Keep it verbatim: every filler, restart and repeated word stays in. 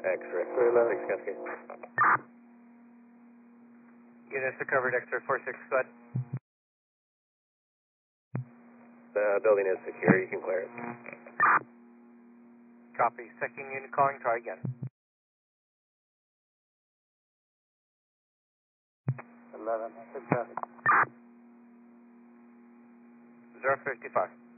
X-ray. six Cascade. Units recovered, X-ray four six, go ahead. The building is secure, you can clear it. Copy. Second unit calling, try again. eleven, six traffic. zero fifty-five.